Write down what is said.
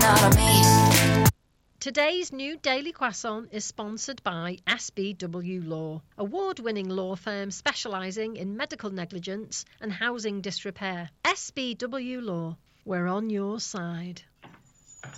out of me. Today's new Daily Croissant is sponsored by SBW Law, award-winning law firm specialising in medical negligence and housing disrepair. SBW Law, we're on your side.